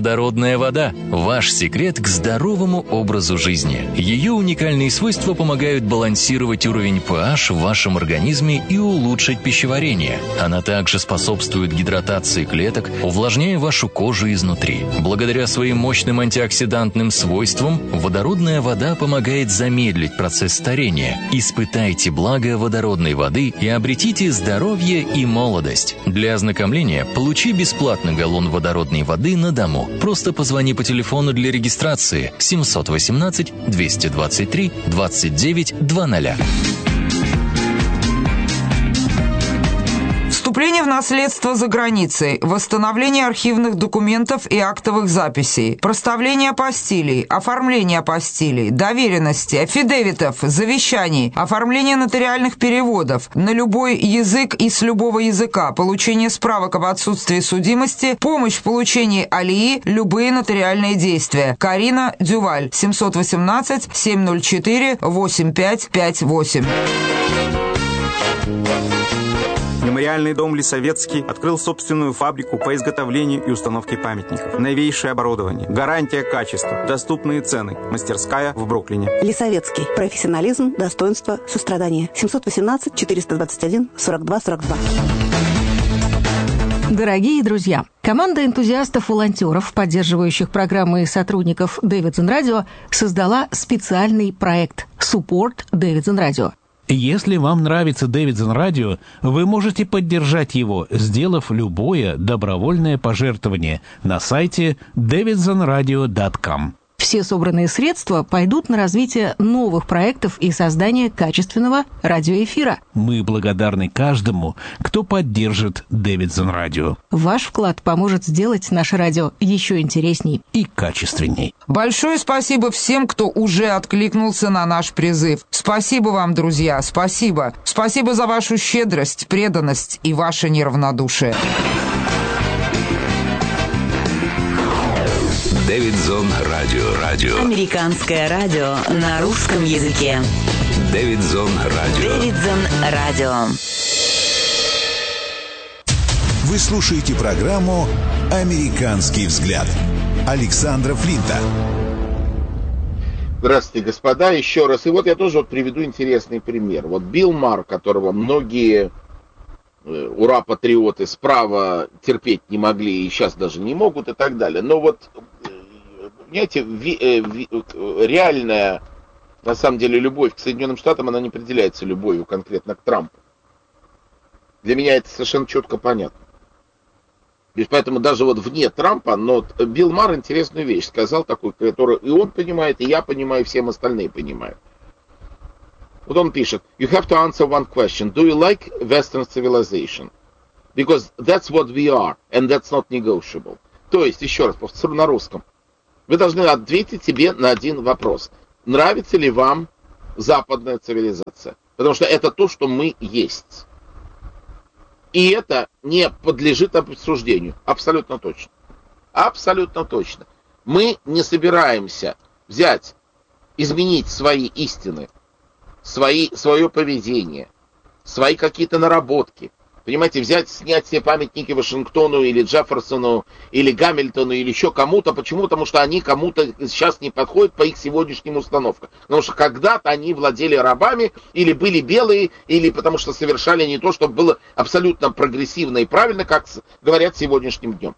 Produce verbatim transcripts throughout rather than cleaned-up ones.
Водородная вода – ваш секрет к здоровому образу жизни. Ее уникальные свойства помогают балансировать уровень pH в вашем организме и улучшить пищеварение. Она также способствует гидратации клеток, увлажняя вашу кожу изнутри. Благодаря своим мощным антиоксидантным свойствам водородная вода помогает замедлить процесс старения. Испытайте благо водородной воды и обретите здоровье и молодость. Для ознакомления получи бесплатно галлон водородной воды на дому. Просто позвони по телефону для регистрации семьсот восемнадцать двести двадцать три двадцать девять двадцать. Вступление в наследство за границей, восстановление архивных документов и актовых записей, проставление апостилей, оформление апостилей, доверенности, аффидевитов, завещаний, оформление нотариальных переводов на любой язык и с любого языка, получение справок об отсутствии судимости, помощь в получении алии, любые нотариальные действия. Карина Дюваль, семьсот восемнадцать семьсот четыре восемьдесят пять пятьдесят восемь. Мемориальный дом Лисовецкий открыл собственную фабрику по изготовлению и установке памятников. Новейшее оборудование, гарантия качества, доступные цены. Мастерская в Бруклине. Лисовецкий. Профессионализм, достоинство, сострадание. семьсот восемнадцать четыреста двадцать один сорок два сорок два. Дорогие друзья, команда энтузиастов-волонтеров, поддерживающих программы и сотрудников Davidson Radio, создала специальный проект «Support Davidson Radio». Если вам нравится Davidson Radio, вы можете поддержать его, сделав любое добровольное пожертвование на сайте дэвидсон радио точка ком. Все собранные средства пойдут на развитие новых проектов и создание качественного радиоэфира. Мы благодарны каждому, кто поддержит Davidson Radio. Ваш вклад поможет сделать наше радио еще интересней и качественней. Большое спасибо всем, кто уже откликнулся на наш призыв. Спасибо вам, друзья, спасибо. Спасибо за вашу щедрость, преданность и ваше неравнодушие. Davidson Radio. радио. Американское радио на русском языке. Davidson Radio. Davidson Radio. Вы слушаете программу «Американский взгляд» Александра Флинта. Здравствуйте, господа, еще раз. И вот я тоже вот приведу интересный пример. Вот Билл Марр, которого многие ура патриоты справа терпеть не могли и сейчас даже не могут и так далее. Но вот, понимаете, ви, ви, реальная, на самом деле, любовь к Соединенным Штатам, она не определяется любовью конкретно к Трампу. Для меня это совершенно четко понятно. И поэтому даже вот вне Трампа, но Билл Марр интересную вещь сказал такую, которую и он понимает, и я понимаю, и всем остальные понимают. Вот он пишет: You have to answer one question. Do you like Western civilization? Because that's what we are, and that's not negotiable. То есть, еще раз повторю на русском. Вы должны ответить себе на один вопрос. Нравится ли вам западная цивилизация? Потому что это то, что мы есть. И это не подлежит обсуждению. Абсолютно точно. Абсолютно точно. Мы не собираемся взять, изменить свои истины, свои, свое поведение, свои какие-то наработки. Понимаете, взять, снять все памятники Вашингтону или Джефферсону или Гамильтону или еще кому-то. Почему? Потому что они кому-то сейчас не подходят по их сегодняшним установкам. Потому что когда-то они владели рабами или были белые, или потому что совершали не то, что было абсолютно прогрессивно и правильно, как говорят сегодняшним днем.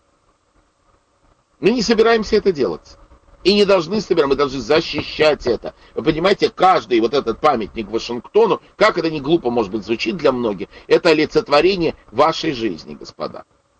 Мы не собираемся это делать. И не должны собирать, мы должны защищать это. Вы понимаете, каждый вот этот памятник Вашингтону, как это не глупо, может быть, звучит для многих, это олицетворение вашей жизни, господа.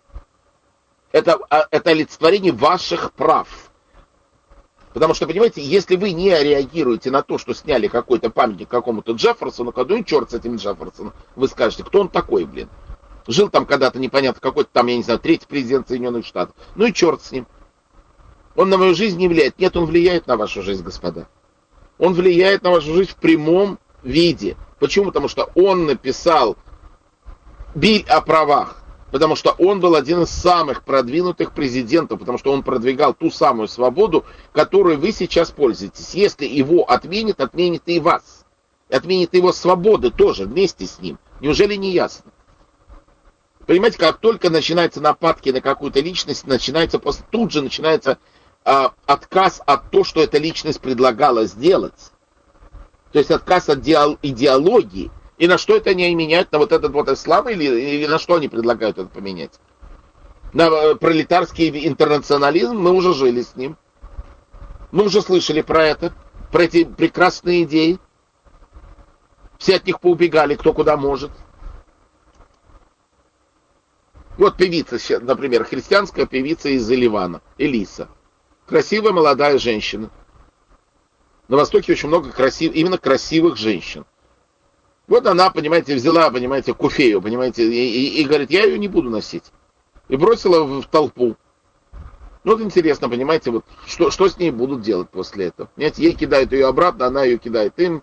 Это, это олицетворение ваших прав. Потому что, понимаете, если вы не реагируете на то, что сняли какой-то памятник какому-то Джефферсону, ну и черт с этим Джефферсоном, вы скажете, кто он такой, блин? Жил там когда-то непонятно какой-то там, я не знаю, третий президент Соединенных Штатов. Ну и черт с ним. Он на мою жизнь не влияет. Нет, он влияет на вашу жизнь, господа. Он влияет на вашу жизнь в прямом виде. Почему? Потому что он написал Биль о правах. Потому что он был один из самых продвинутых президентов. Потому что он продвигал ту самую свободу, которой вы сейчас пользуетесь. Если его отменит, отменит и вас. Отменит его свободы тоже вместе с ним. Неужели не ясно? Понимаете, как только начинаются нападки на какую-то личность, начинается просто тут же начинается а, отказ от того, что эта личность предлагала сделать. То есть отказ от идеологии. И на что это они меняют? На вот этот вот ислам или, или на что они предлагают это поменять? На пролетарский интернационализм? Мы уже жили с ним. Мы уже слышали про это, про эти прекрасные идеи. Все от них поубегали, кто куда может. Вот певица, например, христианская певица из Ливана, Элиса. Красивая молодая женщина. На Востоке очень много красив, именно красивых женщин. Вот она, понимаете, взяла, понимаете, куфею, понимаете, и, и, и говорит, я ее не буду носить. И бросила в, в толпу. Ну, вот интересно, понимаете, вот что, что с ней будут делать после этого. Понимаете, ей кидают ее обратно, она ее кидает им.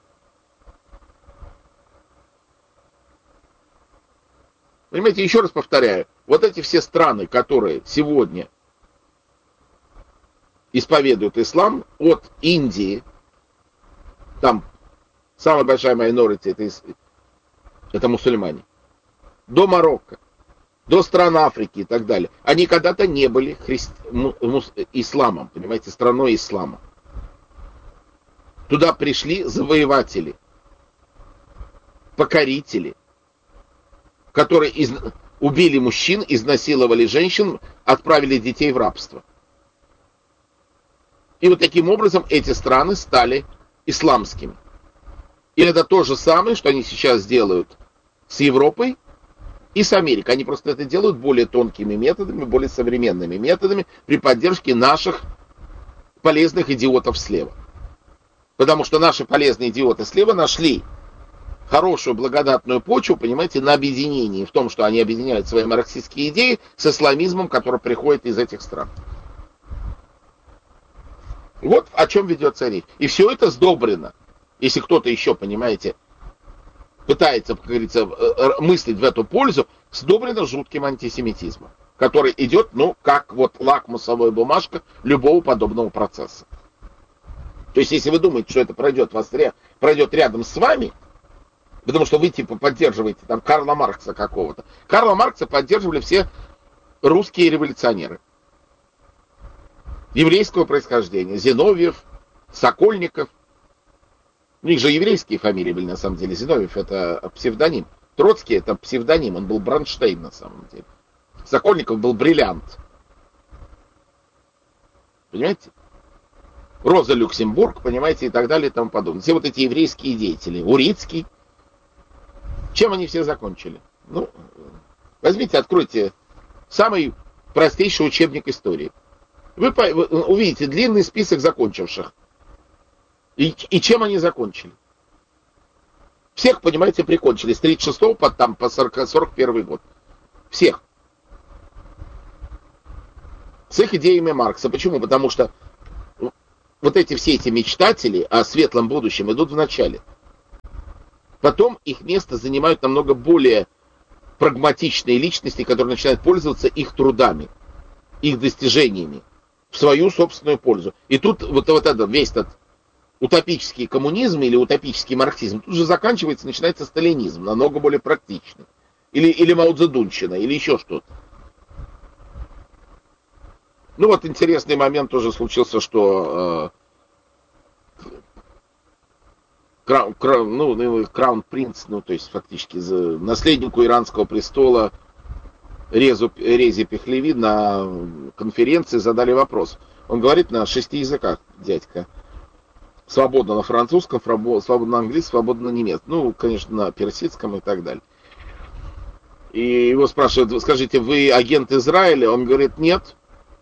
Понимаете, еще раз повторяю, вот эти все страны, которые сегодня исповедуют ислам, от Индии, там самая большая minority это, это мусульмане, до Марокко, до стран Африки и так далее, они когда-то не были христи... мус... исламом, понимаете, страной ислама. Туда пришли завоеватели, покорители, которые из... убили мужчин, изнасиловали женщин, отправили детей в рабство. И вот таким образом эти страны стали исламскими. И это то же самое, что они сейчас делают с Европой и с Америкой. Они просто это делают более тонкими методами, более современными методами при поддержке наших полезных идиотов слева. Потому что наши полезные идиоты слева нашли хорошую благодатную почву, понимаете, на объединении, в том, что они объединяют свои марксистские идеи с исламизмом, который приходит из этих стран. Вот о чем ведется речь. И все это сдобрено. Если кто-то еще, понимаете, пытается, как говорится, мыслить в эту пользу, сдобрено жутким антисемитизмом, который идет, ну, как вот лакмусовая бумажка любого подобного процесса. То есть, если вы думаете, что это пройдет, вас, пройдет рядом с вами, потому что вы, типа, поддерживаете там Карла Маркса какого-то. Карла Маркса поддерживали все русские революционеры. Еврейского происхождения. Зиновьев, Сокольников. У них же еврейские фамилии были, на самом деле. Зиновьев — это псевдоним. Троцкий — это псевдоним. Он был Бронштейн, на самом деле. Сокольников был Бриллиант. Понимаете? Роза Люксембург, понимаете, и так далее, и тому подобное. Все вот эти еврейские деятели. Урицкий. Чем они все закончили? Ну, возьмите, откройте самый простейший учебник истории. Вы увидите длинный список закончивших. И, и чем они закончили? Всех, понимаете, прикончили. С тридцать шестого по, там, по сорок первый год. Всех. С их идеями Маркса. Почему? Потому что вот эти все эти мечтатели о светлом будущем идут в начале. Потом их место занимают намного более прагматичные личности, которые начинают пользоваться их трудами, их достижениями в свою собственную пользу. И тут вот, вот этот весь этот утопический коммунизм или утопический марксизм тут же заканчивается, начинается сталинизм, намного более практичный. Или, или Мао Цзэдунщина, или еще что-то. Ну вот интересный момент тоже случился, что э, крау, крау, ну, Краун Принц, ну то есть фактически наследнику иранского престола Резу, Резе Пехлеви на конференции задали вопрос. Он говорит на шести языках, дядька. Свободно на французском, свободно на английском, свободно на немецком. Ну, конечно, на персидском и так далее. И его спрашивают, скажите, вы агент Израиля? Он говорит, нет.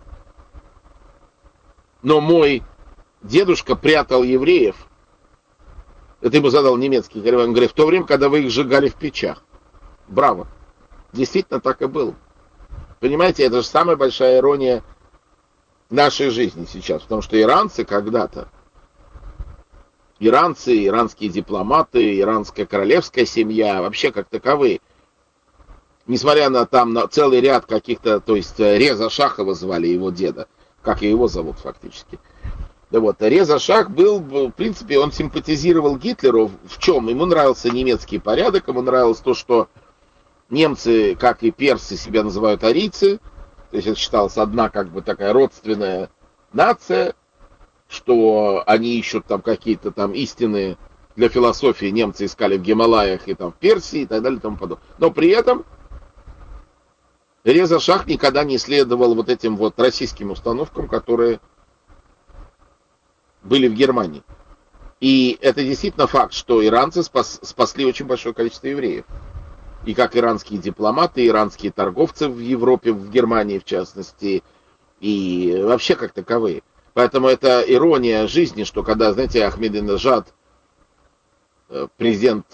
Но мой дедушка прятал евреев. Это ему задал немецкий. Он говорит, в то время, когда вы их сжигали в печах. Браво. Действительно так и было. Понимаете, это же самая большая ирония нашей жизни сейчас. Потому что иранцы когда-то, иранцы, иранские дипломаты, иранская королевская семья, вообще как таковые, несмотря на там на целый ряд каких-то, то есть Реза Шахова звали его деда, как и его зовут фактически. Да вот, Реза Шах был, в принципе, он симпатизировал Гитлеру. В чем? Ему нравился немецкий порядок, ему нравилось то, что немцы, как и персы, себя называют арийцы, то есть это считалось одна как бы такая родственная нация, что они ищут там какие-то там истины для философии, немцы искали в Гималаях и там в Персии и так далее и тому подобное. Но при этом Реза Шах никогда не следовал вот этим вот российским установкам, которые были в Германии. И это действительно факт, что иранцы спас, спасли очень большое количество евреев. И как иранские дипломаты, иранские торговцы в Европе, в Германии в частности, и вообще как таковые. Поэтому это ирония жизни, что когда, знаете, Ахмединежад, президент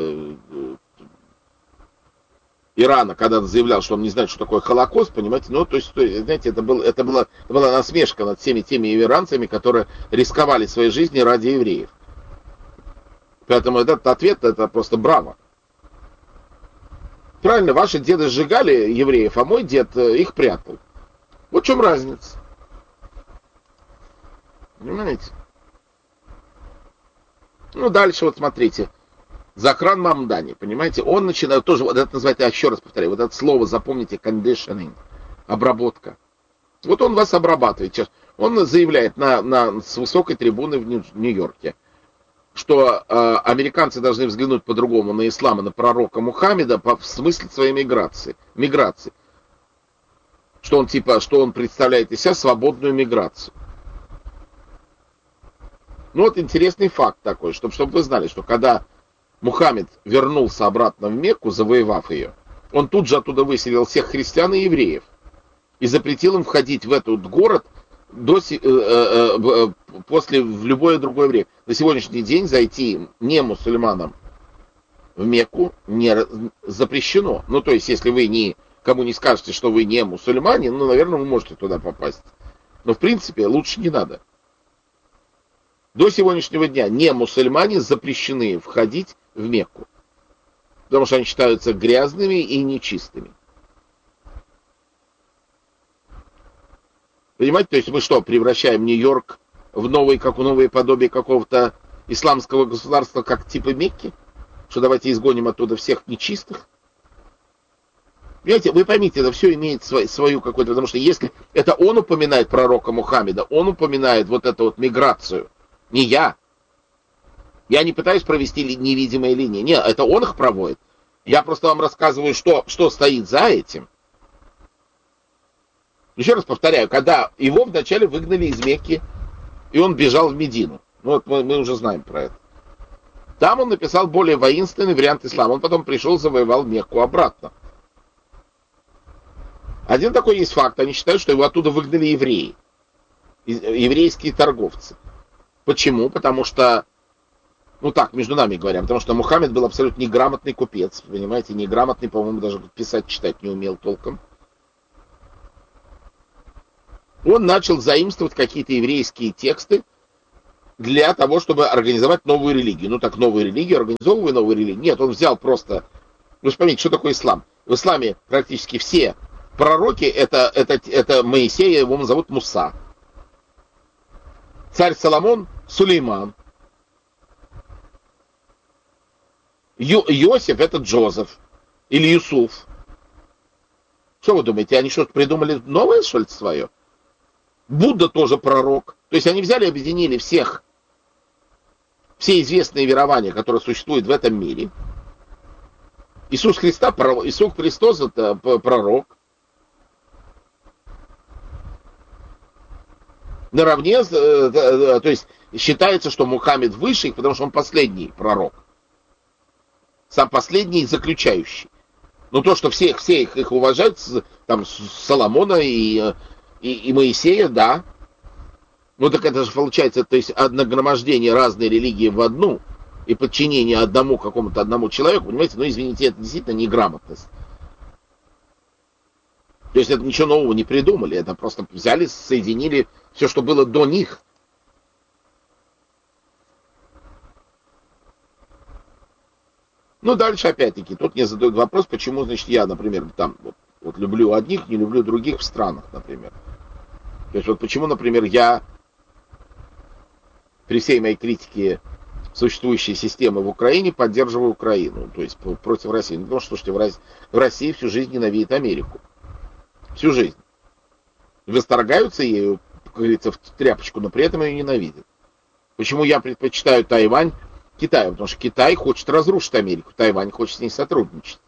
Ирана, когда заявлял, что он не знает, что такое Холокост, понимаете, ну, то есть, знаете, это, был, это, была, это была насмешка над всеми теми иранцами, которые рисковали своей жизнью ради евреев. Поэтому этот ответ, это просто браво. Правильно, ваши деды сжигали евреев, а мой дед их прятал. Вот в чем разница. Понимаете? Ну, дальше вот смотрите. Закран Мамдани, понимаете, он начинает, тоже, вот это называется, я еще раз повторяю, вот это слово, запомните, conditioning, обработка. Вот он вас обрабатывает сейчас. Он заявляет на, на, с высокой трибуны в Нью-Йорке, что э, американцы должны взглянуть по-другому на ислам и на пророка Мухаммеда по, в смысле своей миграции. миграции. Что он типа, что он представляет из себя свободную миграцию. Ну вот интересный факт такой, чтобы, чтобы вы знали, что когда Мухаммед вернулся обратно в Мекку, завоевав ее, он тут же оттуда выселил всех христиан и евреев и запретил им входить в этот город до, э, э, э, после, в любое другое время. На сегодняшний день зайти не мусульманам в Мекку не запрещено. Ну, то есть, если вы никому не скажете, что вы не мусульманин, ну, наверное, вы можете туда попасть. Но, в принципе, лучше не надо. До сегодняшнего дня не мусульмане запрещены входить в Мекку, потому что они считаются грязными и нечистыми. Понимаете, то есть мы что, превращаем Нью-Йорк в новое, как у новое подобие какого-то исламского государства, как типа Мекки? Что давайте изгоним оттуда всех нечистых? Понимаете, вы поймите, это все имеет свою, свою какую-то, потому что если это он упоминает пророка Мухаммеда, он упоминает вот эту вот миграцию, не я. Я не пытаюсь провести невидимые линии. Нет, это он их проводит. Я просто вам рассказываю, что, что стоит за этим. Еще раз повторяю, когда его вначале выгнали из Мекки, и он бежал в Медину. Ну вот мы, мы уже знаем про это. Там он написал более воинственный вариант ислама. Он потом пришел, завоевал Мекку обратно. Один такой есть факт. Они считают, что его оттуда выгнали евреи. Еврейские торговцы. Почему? Потому что, ну так, между нами говоря, потому что Мухаммед был абсолютно неграмотный купец, понимаете, неграмотный, по-моему, даже писать, читать не умел толком. Он начал заимствовать какие-то еврейские тексты для того, чтобы организовать новую религию. Ну так, новую религию, организовывая новую религию. Нет, он взял просто, вы же поймите, что такое ислам. В исламе практически все пророки, это, это, это Моисей, его зовут Муса. Царь Соломон — Сулейман. Ё- Иосиф — это Джозеф. Или Юсуф. Что вы думаете, они что-то придумали новое, что ли, свое? Будда тоже пророк. То есть они взяли и объединили всех, все известные верования, которые существуют в этом мире. Иисус Христа, Иисус Христос — это пророк. Наравне, то есть считается, что Мухаммед выше, потому что он последний пророк. Сам последний заключающий. Но то, что все, все их, их уважают, там, Соломона и, и, и Моисея, да. Ну так это же получается, то есть нагромождение разной религии в одну и подчинение одному какому-то одному человеку, понимаете, ну извините, это действительно неграмотность. То есть это ничего нового не придумали, это просто взяли, соединили все, что было до них. Ну, дальше опять-таки, тут мне задают вопрос, почему, значит, я, например, там, вот, вот люблю одних, не люблю других в странах, например. То есть вот почему, например, я при всей моей критике существующие системы в Украине, поддерживая Украину, то есть против России. Ну, потому что, слушайте, в России, в России всю жизнь ненавидит Америку. Всю жизнь. Восторгаются ею, как говорится, в тряпочку, но при этом ее ненавидят. Почему я предпочитаю Тайвань Китаю? Потому что Китай хочет разрушить Америку, Тайвань хочет с ней сотрудничать.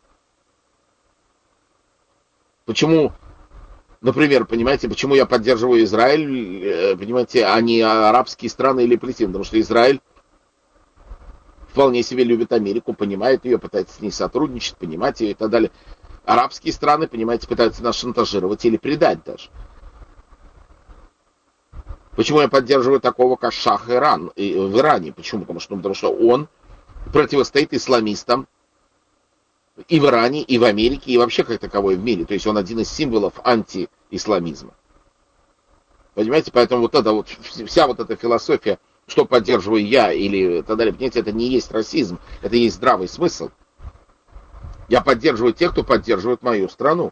Почему, например, понимаете, почему я поддерживаю Израиль, понимаете, а не арабские страны или Палестину? Потому что Израиль вполне себе любит Америку, понимает ее, пытается с ней сотрудничать, понимать ее и так далее. Арабские страны, понимаете, пытаются нас шантажировать или предать даже. Почему я поддерживаю такого, как Шах Иран, и, в Иране? Почему? Потому что, потому что он противостоит исламистам и в Иране, и в Америке, и вообще как таковой в мире. То есть он один из символов антиисламизма. Понимаете? Поэтому вот эта вот, вся вот эта философия, что поддерживаю я или так далее, понимаете, это не есть расизм, это есть здравый смысл. Я поддерживаю тех, кто поддерживает мою страну.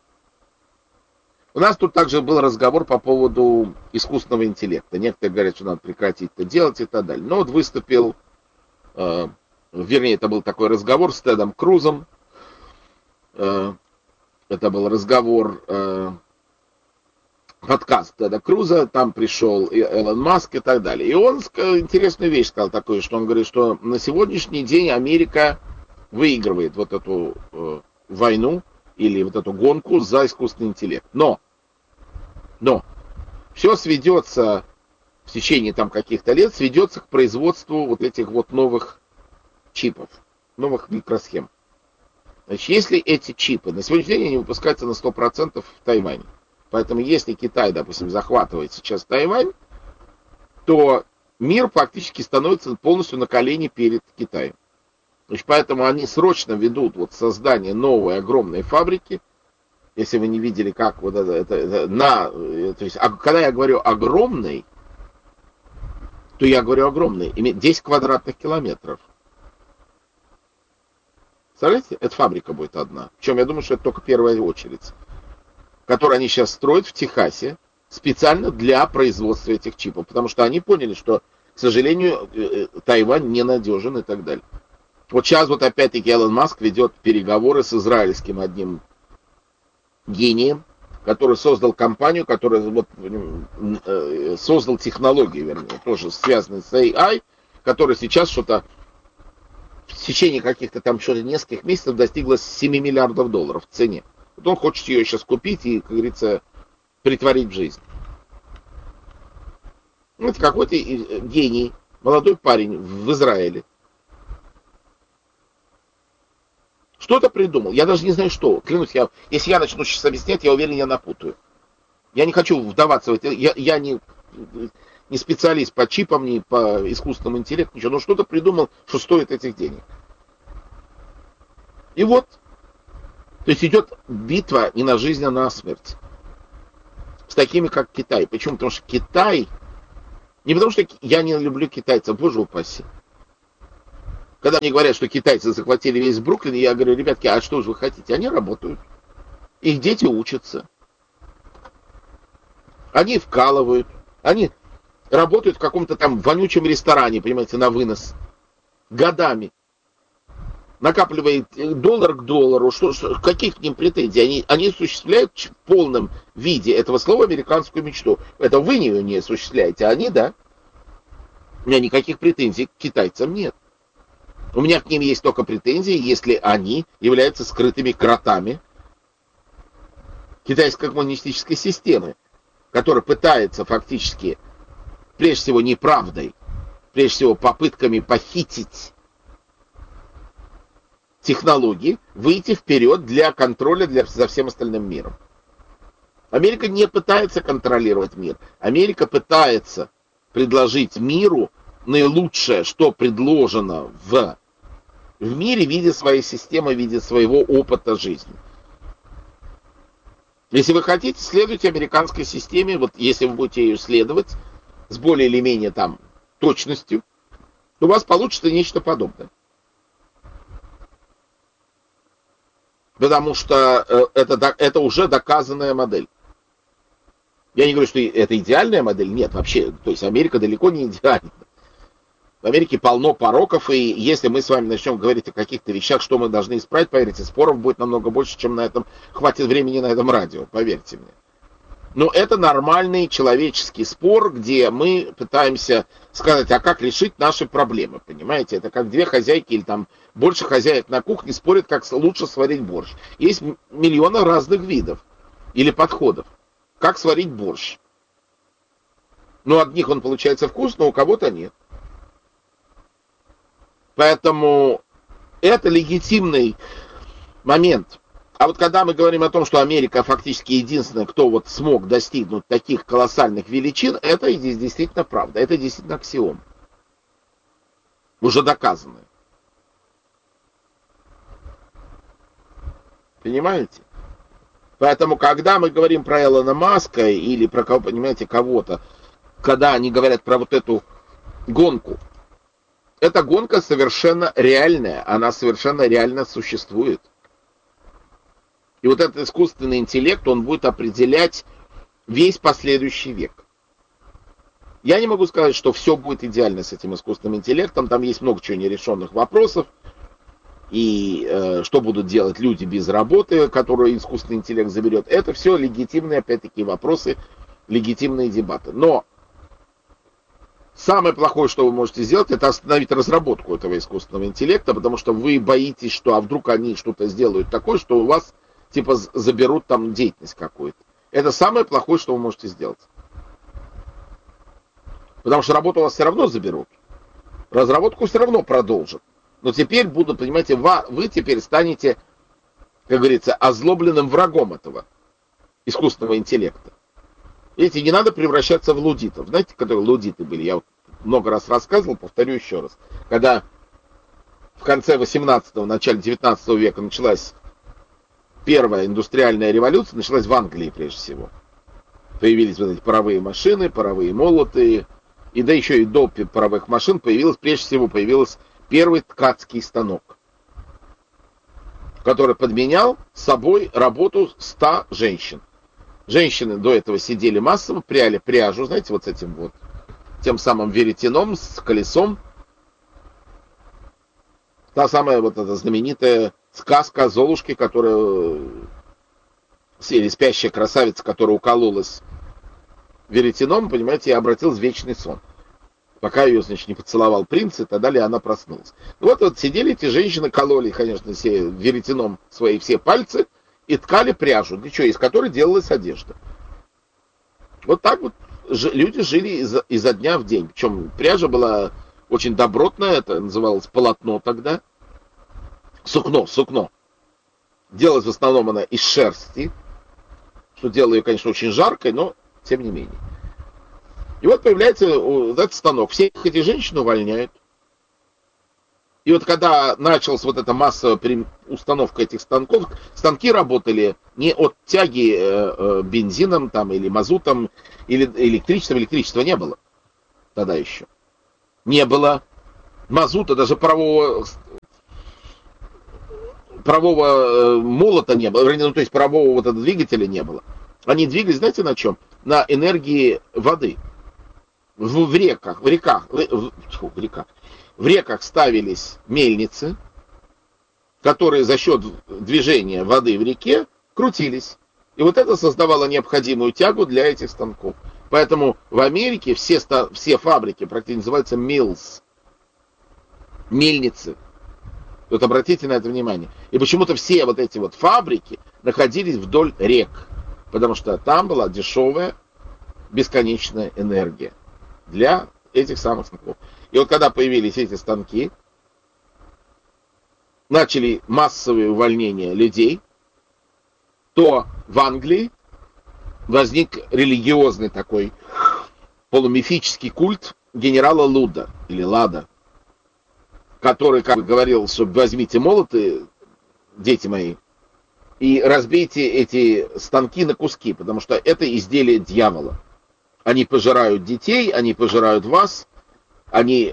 У нас тут также был разговор по поводу искусственного интеллекта. Некоторые говорят, что надо прекратить это делать и так далее. Но вот выступил, э, вернее, это был такой разговор с Тедом Крузом. Э, это был разговор, э, подкаст Теда Круза. Там пришел Элон Маск и так далее. И он интересную вещь сказал такую, что он говорит, что на сегодняшний день Америка выигрывает вот эту э, войну или вот эту гонку за искусственный интеллект. Но, но, все сведется в течение там каких-то лет, сведется к производству вот этих вот новых чипов, новых микросхем. Значит, если эти чипы, на сегодняшний день они выпускаются на сто процентов в Тайване. Поэтому если Китай, допустим, захватывает сейчас Тайвань, то мир фактически становится полностью на колени перед Китаем. Значит, поэтому они срочно ведут вот создание новой огромной фабрики. Если вы не видели, как вот это, это, это на, то есть, а, когда я говорю огромный, то я говорю огромный, имеет десять квадратных километров. Представляете, эта фабрика будет одна. Причем я думаю, что это только первая очередь, которую они сейчас строят в Техасе специально для производства этих чипов, потому что они поняли, что, к сожалению, Тайвань ненадежен и так далее. Вот сейчас вот опять-таки Элон Маск ведет переговоры с израильским одним гением, который создал компанию, который вот, э, создал технологию, вернее, тоже связанную с эй ай, которая сейчас что-то в течение каких-то там что-то нескольких месяцев достигла семь миллиардов долларов в цене. Вот он хочет ее сейчас купить и, как говорится, притворить в жизнь. Это какой-то гений, молодой парень в Израиле. Что-то придумал. Я даже не знаю, что. Клянусь, я, если я начну сейчас объяснять, я уверен, я напутаю. Я не хочу вдаваться в это. Я, я не, не специалист по чипам, не по искусственному интеллекту, ничего. Но что-то придумал, что стоит этих денег. И вот. То есть идет битва не на жизнь, а на смерть. С такими, как Китай. Почему? Потому что Китай... Не потому что я не люблю китайцев, боже упаси. Когда мне говорят, что китайцы захватили весь Бруклин, я говорю, ребятки, а что же вы хотите? Они работают. Их дети учатся. Они вкалывают. Они работают в каком-то там вонючем ресторане, понимаете, на вынос. Годами. Накапливает доллар к доллару. Что, что, каких к ним претензий? Они, они осуществляют в полном виде этого слова американскую мечту. Это вы ее не осуществляете, а они, да. У меня никаких претензий к китайцам нет. У меня к ним есть только претензии, если они являются скрытыми кротами китайской коммунистической системы, которая пытается фактически, прежде всего, неправдой, прежде всего, попытками похитить технологии, выйти вперед для контроля для, за всем остальным миром. Америка не пытается контролировать мир. Америка пытается предложить миру наилучшее, что предложено в, в мире в виде своей системы, в виде своего опыта жизни. Если вы хотите, следуйте американской системе, вот если вы будете ее следовать с более или менее там точностью, то у вас получится нечто подобное. Потому что это, это уже доказанная модель. Я не говорю, что это идеальная модель, нет, вообще, то есть Америка далеко не идеальна. В Америке полно пороков, и если мы с вами начнем говорить о каких-то вещах, что мы должны исправить, поверьте, споров будет намного больше, чем на этом хватит времени на этом радио, поверьте мне. Но это нормальный человеческий спор, где мы пытаемся сказать, а как решить наши проблемы, понимаете? Это как две хозяйки или там больше хозяек на кухне спорят, как лучше сварить борщ. Есть миллионы разных видов или подходов, как сварить борщ. Но у одних он получается вкусно, у кого-то нет. Поэтому это легитимный момент. А вот когда мы говорим о том, что Америка фактически единственная, кто вот смог достигнуть таких колоссальных величин, это действительно правда, это действительно аксиом. Уже доказано. Понимаете? Поэтому, когда мы говорим про Илона Маска или про кого, понимаете, кого-то, когда они говорят про вот эту гонку, эта гонка совершенно реальная, она совершенно реально существует. И вот этот искусственный интеллект, он будет определять весь последующий век. Я не могу сказать, что все будет идеально с этим искусственным интеллектом. Там есть много чего нерешенных вопросов. И э, что будут делать люди без работы, которые искусственный интеллект заберет. Это все легитимные, опять-таки, вопросы, легитимные дебаты. Но самое плохое, что вы можете сделать, это остановить разработку этого искусственного интеллекта, потому что вы боитесь, что а вдруг они что-то сделают такое, что у вас типа заберут там деятельность какую-то. Это самое плохое, что вы можете сделать. Потому что работу у вас все равно заберут. Разработку все равно продолжат. Но теперь будут, понимаете, вы теперь станете, как говорится, озлобленным врагом этого искусственного интеллекта. Видите, не надо превращаться в лудитов. Знаете, которые лудиты были? Я вот много раз рассказывал, повторю еще раз. Когда в конце восемнадцатого, начале девятнадцатого века началась первая индустриальная революция, началась в Англии прежде всего. Появились вот эти паровые машины, паровые молоты, и да еще и до паровых машин появилась, прежде всего, появился первый ткацкий станок, который подменял собой работу ста женщин. Женщины до этого сидели массово, пряли пряжу, знаете, вот с этим вот, тем самым веретеном, с колесом. Та самая вот эта знаменитая сказка о Золушке, которая, или спящая красавица, которая укололась веретеном, понимаете, и обратилась в вечный сон. Пока ее, значит, не поцеловал принц, и тогда ли она проснулась. Вот, вот сидели эти женщины, кололи, конечно, все веретеном свои все пальцы и ткали пряжу, для чего, из которой делалась одежда. Вот так вот люди жили изо, изо дня в день. Причем пряжа была очень добротная, это называлось полотно тогда. Сукно, сукно. Делалась в основном она из шерсти, что делало ее, конечно, очень жаркой, но тем не менее. И вот появляется вот этот станок. Всех этих женщин увольняют. И вот когда началась вот эта массовая установка этих станков, станки работали не от тяги э, э, бензином там, или мазутом, или электричеством. Электричества не было тогда еще. Не было мазута, даже парового, парового э, молота не было, ну, то есть парового вот этого двигателя не было. Они двигались, знаете, на чем? На энергии воды. В, в реках, в реках, в, в, в реках. В реках ставились мельницы, которые за счет движения воды в реке крутились. И вот это создавало необходимую тягу для этих станков. Поэтому в Америке все, все фабрики практически называются mills. Мельницы. Вот обратите на это внимание. И почему-то все вот эти вот фабрики находились вдоль рек. Потому что там была дешевая, бесконечная энергия для этих самых станков. И вот когда появились эти станки, начали массовые увольнения людей, то в Англии возник религиозный такой полумифический культ генерала Луда, или Лада, который, как бы говорил, что возьмите молоты, дети мои, и разбейте эти станки на куски, потому что это изделие дьявола. Они пожирают детей, они пожирают вас, они,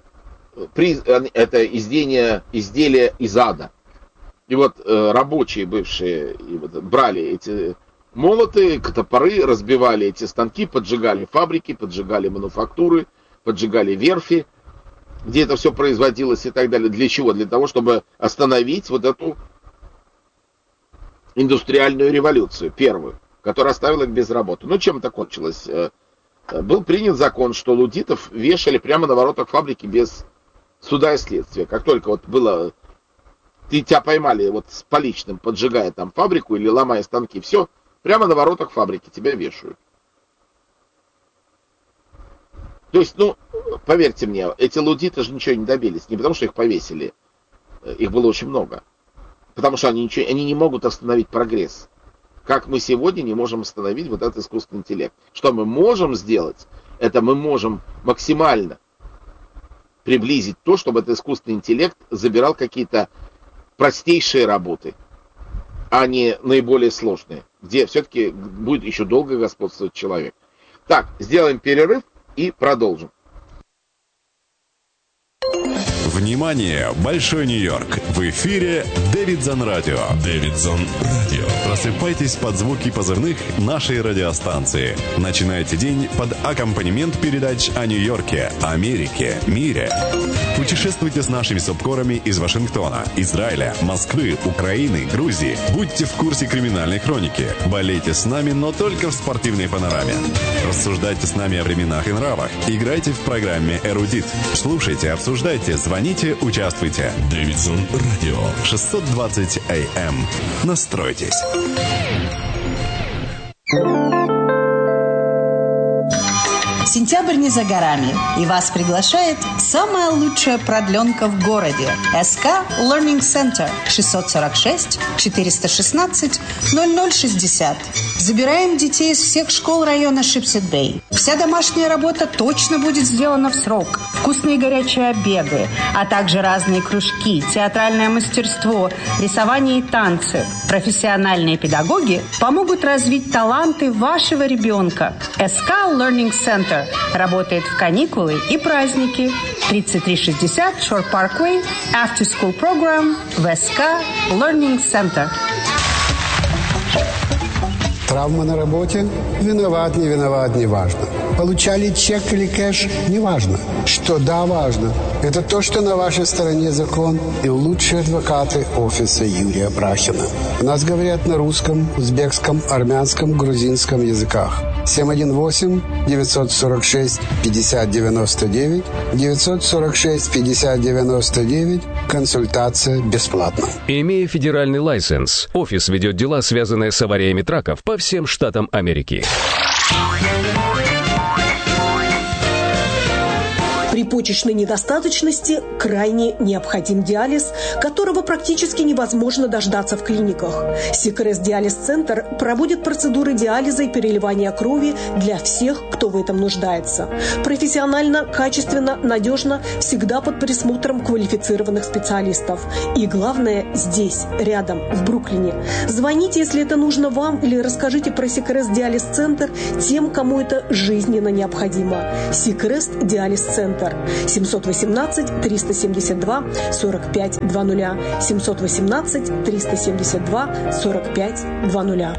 это изделие, изделие из ада. И вот э, рабочие бывшие и вот, брали эти молоты, топоры, разбивали эти станки, поджигали фабрики, поджигали мануфактуры, поджигали верфи. где это все производилось и так далее. Для чего? Для того, чтобы остановить вот эту индустриальную революцию, первую, которая оставила их без работы. Ну, чем это кончилось? Был принят закон, что лудитов вешали прямо на воротах фабрики без суда и следствия. Как только вот было... Ты, тебя поймали вот с поличным, поджигая там фабрику или ломая станки, все, прямо на воротах фабрики тебя вешают. То есть, ну, поверьте мне, эти лудиты же ничего не добились. Не потому, что их повесили. Их было очень много. Потому что они, ничего, они не могут остановить прогресс. Как мы сегодня не можем остановить вот этот искусственный интеллект. Что мы можем сделать, это мы можем максимально приблизить то, чтобы этот искусственный интеллект забирал какие-то простейшие работы, а не наиболее сложные, где все-таки будет еще долго господствовать человек. Так, сделаем перерыв и продолжим. Внимание, Большой Нью-Йорк! В эфире Дэвидсон Радио. Дэвидсон Радио. Просыпайтесь под звуки позывных нашей радиостанции. Начинайте день под аккомпанемент передач о Нью-Йорке, Америке, мире. Путешествуйте с нашими субкорами из Вашингтона, Израиля, Москвы, Украины, Грузии. Будьте в курсе криминальной хроники. Болейте с нами, но только в спортивной панораме. Рассуждайте с нами о временах и нравах. Играйте в программе «Эрудит». Слушайте, обсуждайте, звоните, участвуйте. Дэвидсон Радио. шестьсот двадцать эй эм. Настройтесь. Сентябрь не за горами, и вас приглашает самая лучшая продленка в городе. эс ка Learning Center шестьсот сорок шесть четыреста шестнадцать ноль ноль шестьдесят. Забираем детей из всех школ района Шипсет-Бэй. Вся домашняя работа точно будет сделана в срок. Вкусные горячие обеды, а также разные кружки, театральное мастерство, рисование и танцы. Профессиональные педагоги помогут развить таланты вашего ребенка. эс ка Learning Center работает в каникулы и праздники. тридцать три шестьдесят Shore Parkway, After School Program в эс ка Learning Center. Травма на работе? Виноват, не виноват, не важно. Получали чек или кэш? Не важно. Что да, важно. Это то, что на вашей стороне закон и лучшие адвокаты офиса Юрия Брахина. У нас говорят на русском, узбекском, армянском, грузинском языках. семь один восемь девятьсот сорок шесть пятьдесят девяносто девять девятьсот сорок шесть пятьдесят девяносто девять. Консультация бесплатна. Имея федеральный лайсенс, офис ведет дела, связанные с авариями траков по всем штатам Америки. При почечной недостаточности крайне необходим диализ, которого практически невозможно дождаться в клиниках. Сикрест Диализ-центр проводит процедуры диализа и переливания крови для всех, кто в этом нуждается. Профессионально, качественно, надежно, всегда под присмотром квалифицированных специалистов. И главное, здесь, рядом, в Бруклине. Звоните, если это нужно вам, или расскажите про Сикрест Диализ-центр тем, кому это жизненно необходимо. Сикрест Диализ-центр. семьсот восемнадцать триста семьдесят два сорок пять двадцать. семьсот восемнадцать триста семьдесят два сорок пять двадцать.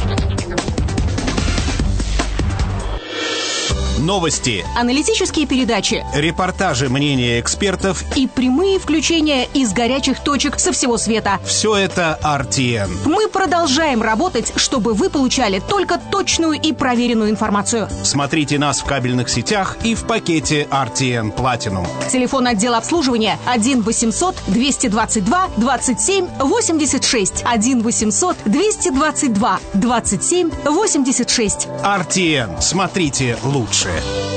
Новости, аналитические передачи, репортажи, мнения экспертов и прямые включения из горячих точек со всего света. Все это ар ти эн. Мы продолжаем работать, чтобы вы получали только точную и проверенную информацию. Смотрите нас в кабельных сетях и в пакете ар ти эн Platinum. Телефон отдела обслуживания один восемьсот двести двадцать два двадцать семь восемьдесят шесть. один восемьсот двести двадцать два двадцать семь восемьдесят шесть. ар ти эн. Смотрите лучше.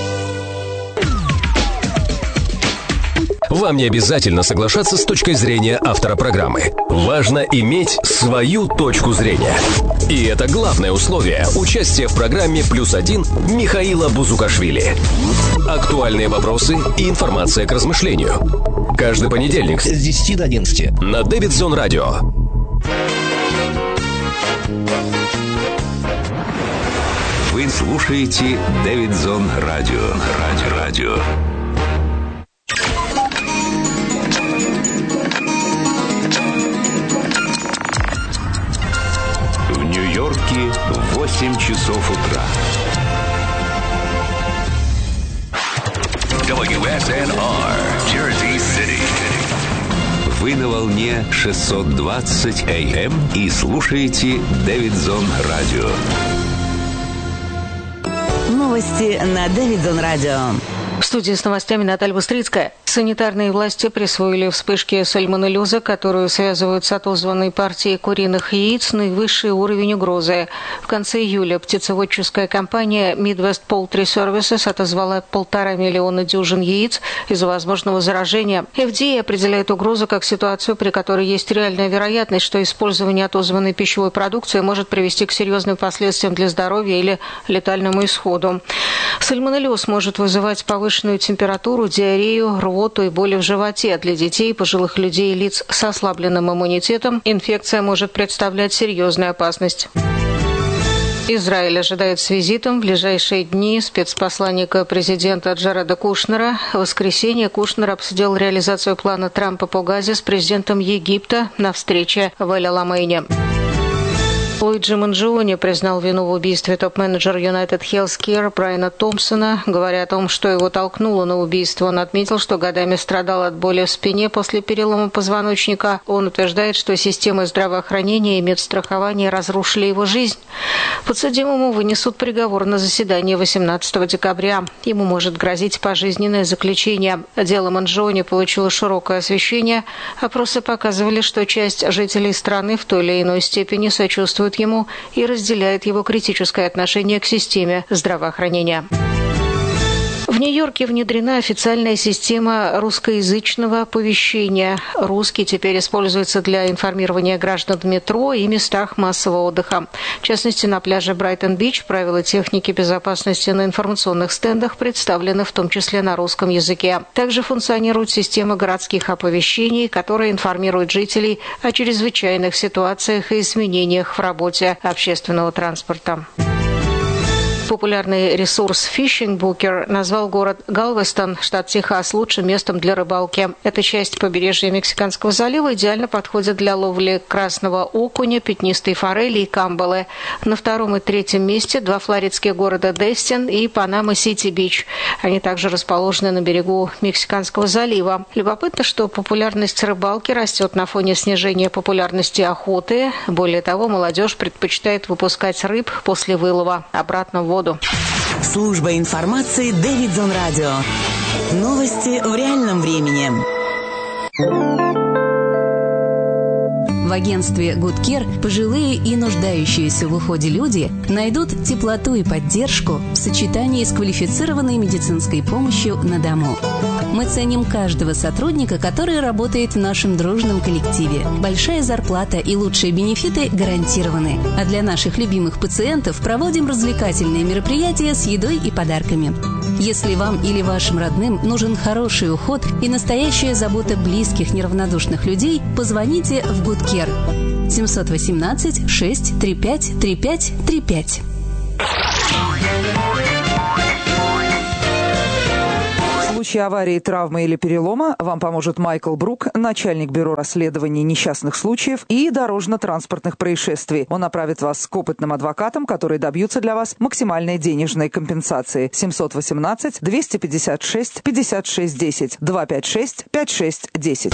Вам не обязательно соглашаться с точкой зрения автора программы. Важно иметь свою точку зрения. И это главное условие участия в программе «Плюс один» Михаила Бузукашвили. Актуальные вопросы и информация к размышлению. Каждый понедельник с десяти до одиннадцати на Дэвидсон Радио. Вы слушаете Дэвидсон Радио. Радио. Радио. В Нью-Йорке восемь часов утра. дабл ю эс эн ар, Jersey City. Вы на волне шестьсот двадцать эй эм и слушаете Дэвидсон Радио. Новости на Дэвидсон Радио. В студии с новостями Наталья Быстрицкая. Санитарные власти присвоили вспышке сальмонеллеза, которую связывают с отозванной партией куриных яиц, наивысший уровень угрозы. В конце июля птицеводческая компания Midwest Poultry Services отозвала полтора миллиона дюжин яиц из-за возможного заражения. эф ди эй определяет угрозу как ситуацию, при которой есть реальная вероятность, что использование отозванной пищевой продукции может привести к серьезным последствиям для здоровья или летальному исходу. Сальмонеллез может вызывать повышенную температуру, диарею, рвоту и боли в животе. Для детей, пожилых людей и лиц с ослабленным иммунитетом инфекция может представлять серьезную опасность. Израиль ожидает с визитом в ближайшие дни спецпосланника президента Джареда Кушнера. В воскресенье Кушнер обсудил реализацию плана Трампа по Газе с президентом Египта на встрече в Эль-Аламейне. Луиджи Манджиони признал вину в убийстве топ-менеджера United Healthcare Брайана Томпсона. Говоря о том, что его толкнуло на убийство, он отметил, что годами страдал от боли в спине после перелома позвоночника. Он утверждает, что системы здравоохранения и медстрахования разрушили его жизнь. Подсудимому вынесут приговор на заседании восемнадцатого декабря. Ему может грозить пожизненное заключение. Дело Манджиони получило широкое освещение. Опросы показывали, что часть жителей страны в той или иной степени сочувствует ему и разделяет его критическое отношение к системе здравоохранения. В Нью-Йорке внедрена официальная система русскоязычного оповещения. Русский теперь используется для информирования граждан в метро и местах массового отдыха. В частности, на пляже Брайтон-Бич правила техники безопасности на информационных стендах представлены в том числе на русском языке. Также функционирует система городских оповещений, которая информирует жителей о чрезвычайных ситуациях и изменениях в работе общественного транспорта. Популярный ресурс Fishing Booker назвал город Галвестон, штат Техас, лучшим местом для рыбалки. Эта часть побережья Мексиканского залива идеально подходит для ловли красного окуня, пятнистой форели и камбалы. На втором и третьем месте два флоридских города Дестин и Панама-Сити-Бич. Они также расположены на берегу Мексиканского залива. Любопытно, что популярность рыбалки растет на фоне снижения популярности охоты. Более того, молодежь предпочитает выпускать рыб после вылова обратно в воду. Служба информации Дэвидсон Радио. Новости в реальном времени. В агентстве Good Care пожилые и нуждающиеся в уходе люди найдут теплоту и поддержку в сочетании с квалифицированной медицинской помощью на дому. Мы ценим каждого сотрудника, который работает в нашем дружном коллективе. Большая зарплата и лучшие бенефиты гарантированы. А для наших любимых пациентов проводим развлекательные мероприятия с едой и подарками. Если вам или вашим родным нужен хороший уход и настоящая забота близких неравнодушных людей, позвоните в Good Care. семь один восемь шесть три пять три пять три пять. В случае аварии, травмы или перелома вам поможет Майкл Брук, начальник бюро расследований несчастных случаев и дорожно-транспортных происшествий. Он направит вас к опытным адвокатам, которые добьются для вас максимальной денежной компенсации. семь один восемь два пять шесть пятьдесят шесть десять два пять шесть пять шесть десять.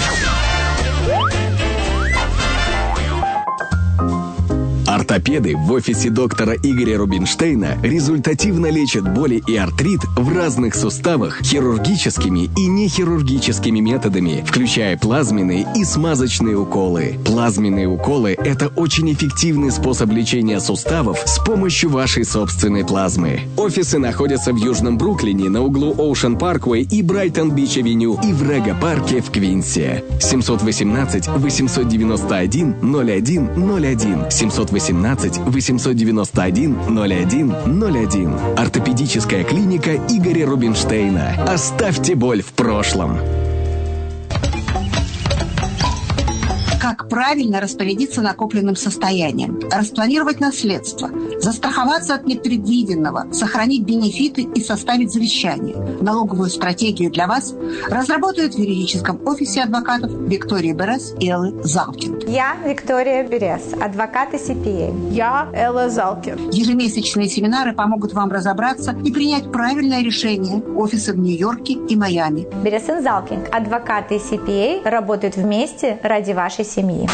Ортопеды в офисе доктора Игоря Рубинштейна результативно лечат боли и артрит в разных суставах хирургическими и нехирургическими методами, включая плазменные и смазочные уколы. Плазменные уколы – это очень эффективный способ лечения суставов с помощью вашей собственной плазмы. Офисы находятся в Южном Бруклине на углу Оушен Парквей и Брайтон-Бич-авеню и в Рега-парке в Квинсе. семь один восемь восемь девять один ноль один ноль один семь один восемь восемь девять один ноль один ноль один. Ортопедическая клиника Игоря Рубинштейна. Оставьте боль в прошлом. Как как правильно распорядиться накопленным состоянием, распланировать наследство, застраховаться от непредвиденного, сохранить бенефиты и составить завещание. Налоговую стратегию для вас разработают в юридическом офисе адвокатов Виктории Берес и Эллы Залкин. Я Виктория Берес, адвокат и си пи эй. Я Элла Залкин. Ежемесячные семинары помогут вам разобраться и принять правильное решение. Офисы в Нью-Йорке и Майами. Берес и Залкин, адвокаты и си пи эй, работают вместе ради вашей семьи.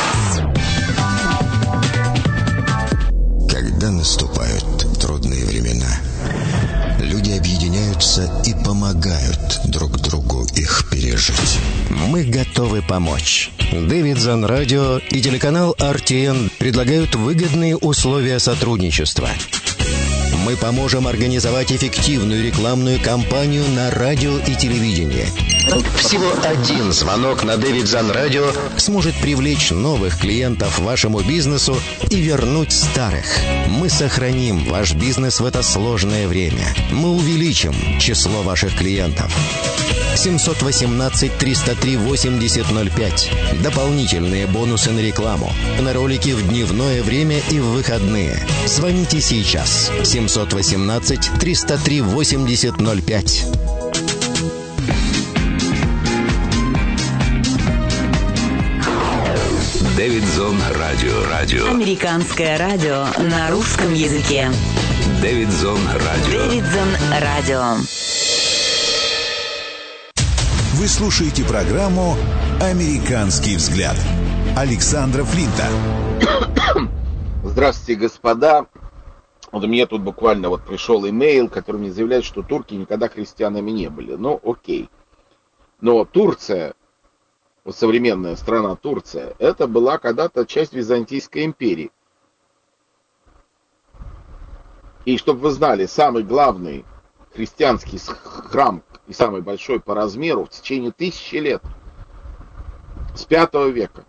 Когда наступают трудные времена, люди объединяются и помогают друг другу их пережить. Мы готовы помочь. Дэвидсон Радио и телеканал ар ти эн предлагают выгодные условия сотрудничества. Мы поможем организовать эффективную рекламную кампанию на радио и телевидении. Всего один звонок на Дэвидсон Радио сможет привлечь новых клиентов вашему бизнесу и вернуть старых. Мы сохраним ваш бизнес в это сложное время. Мы увеличим число ваших клиентов. семь один восемь триста три восемьдесят ноль пять. Дополнительные бонусы на рекламу. На ролики в дневное время и в выходные. Звоните сейчас. семь один восемь триста три восемьдесят ноль пять. Дэвидсон Радио. Радио. Американское радио на русском языке. Дэвидсон Радио. Дэвидсон Радио. Вы слушаете программу «Американский взгляд» Александра Флинта. Здравствуйте, господа. Вот мне тут буквально вот пришел имейл, который мне заявляет, что турки никогда христианами не были. Ну, окей. Но Турция, вот современная страна Турция, это была когда-то часть Византийской империи. И чтобы вы знали, самый главный христианский храм и самый большой по размеру в течение тысячи лет, с пятого века,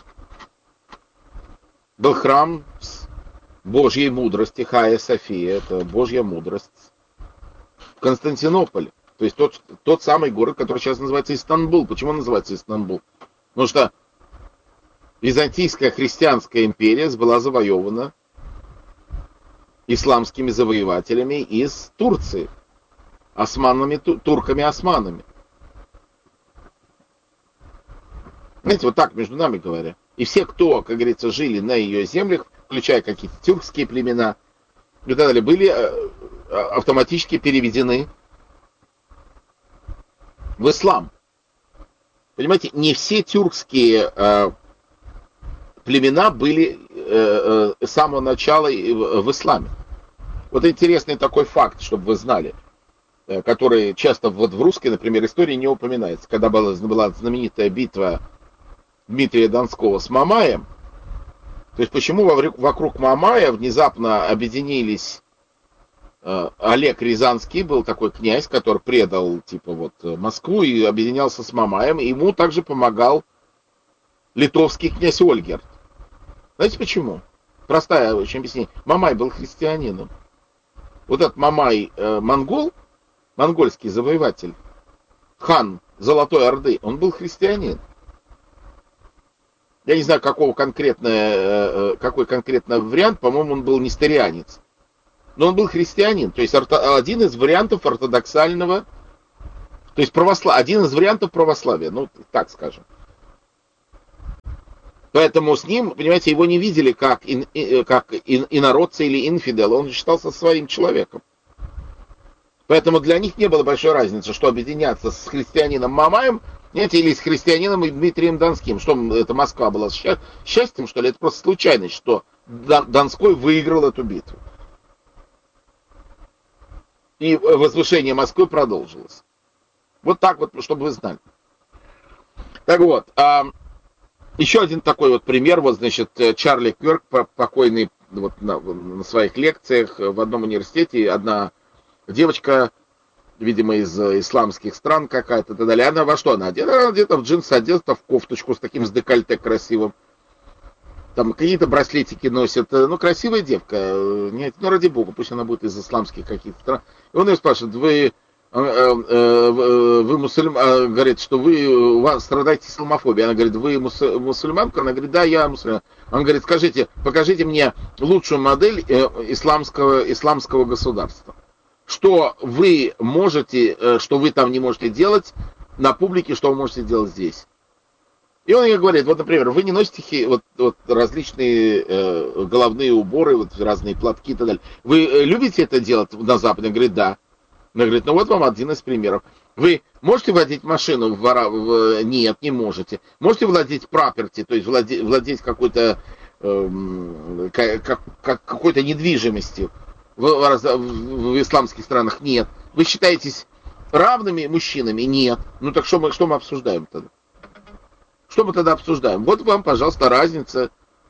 был храм Божьей мудрости, Хая София, это Божья мудрость, в Константинополе. То есть тот, тот самый город, который сейчас называется Истанбул. Почему он называется Истанбул? Потому что Византийская христианская империя была завоевана исламскими завоевателями из Турции, османами, турками-османами. Знаете, вот так, между нами говоря. И все, кто, как говорится, жили на ее землях, включая какие-то тюркские племена и так далее, были автоматически переведены в ислам. Понимаете, не все тюркские э, племена были э, э, с самого начала в, в исламе. Вот интересный такой факт, чтобы вы знали, э, который часто вот в русской, например, истории не упоминается. Когда была, была знаменитая битва Дмитрия Донского с Мамаем, то есть почему вокруг Мамая внезапно объединились э, Олег Рязанский, был такой князь, который предал типа вот Москву и объединялся с Мамаем, и ему также помогал литовский князь Ольгерт. Знаете почему? Простая очень объяснение. Мамай был христианином. Вот этот Мамай э, монгол, монгольский завоеватель, хан Золотой Орды, он был христианин. Я не знаю, какого конкретно, какой конкретно вариант, по-моему, он был несторианец. Но он был христианин, то есть один из вариантов ортодоксального, то есть православ... один из вариантов православия, ну, так скажем. Поэтому с ним, понимаете, его не видели как, ин, как ин, инородца или инфидела, он считался своим человеком. Поэтому для них не было большой разницы, что объединяться с христианином Мамаем, знаете, или с христианином и Дмитрием Донским. Что это Москва была счастьем, что ли? Это просто случайность, что Донской выиграл эту битву. И возвышение Москвы продолжилось. Вот так вот, чтобы вы знали. Так вот, а, еще один такой вот пример. Вот, значит, Чарли Кёрк, покойный вот на, на своих лекциях в одном университете, одна девочка, видимо, из исламских стран какая-то, и так далее. Она во что она одета? Она одета в джинсы, одета в кофточку с таким с декольте красивым. Там какие-то браслетики носит. Ну, красивая девка. Нет, ну, ради бога, пусть она будет из исламских каких-то стран. И он ее спрашивает: вы вы мусульман, говорит, что вы у вас страдаете исламофобией. Она говорит, вы мусульманка? Она говорит, да, я мусульман. Он говорит, скажите, покажите мне лучшую модель исламского, исламского государства. Что вы можете, что вы там не можете делать на публике, что вы можете делать здесь. И он ей говорит, вот, например, вы не носите вот, вот различные э, головные уборы, вот разные платки и так далее. Вы любите это делать на Западе? Он говорит, да. Она говорит, ну вот вам один из примеров. Вы можете владеть машину в вора... в... Нет, не можете. Можете владеть property, то есть владеть, владеть какой-то э, как, как, какой-то недвижимостью в, в, в исламских странах? Нет. Вы считаетесь равными мужчинами? Нет. Ну так что мы, что мы обсуждаем тогда? Что мы тогда обсуждаем? Вот вам, пожалуйста, разница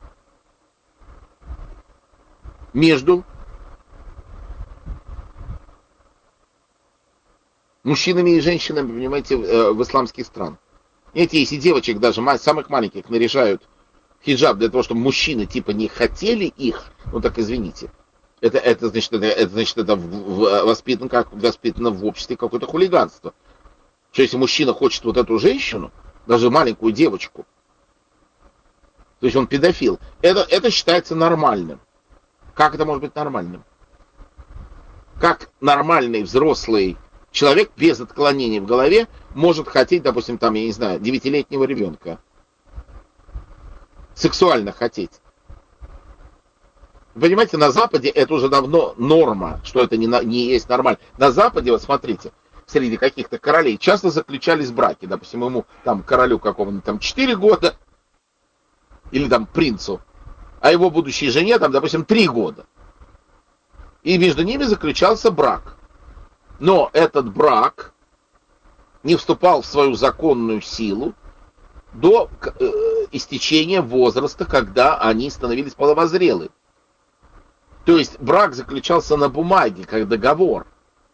между мужчинами и женщинами, понимаете, в исламских странах. Знаете, если девочек, даже самых маленьких, наряжают хиджаб для того, чтобы мужчины типа не хотели их, ну так извините, это, это значит, это, это, значит, это воспитано, как воспитано в обществе какое-то хулиганство. Что если мужчина хочет вот эту женщину, даже маленькую девочку, то есть он педофил, это, это считается нормальным. Как это может быть нормальным? Как нормальный взрослый человек без отклонений в голове может хотеть, допустим, там, я не знаю, девятилетнего ребенка. Сексуально хотеть. Понимаете, на Западе это уже давно норма, что это не, не есть нормально. На Западе, вот смотрите, среди каких-то королей часто заключались браки. Допустим, ему, там, королю какого-нибудь там четыре года, или там принцу, а его будущей жене, там, допустим, три года. И между ними заключался брак. Но этот брак не вступал в свою законную силу до э, истечения возраста, когда они становились половозрелы. То есть брак заключался на бумаге, как договор.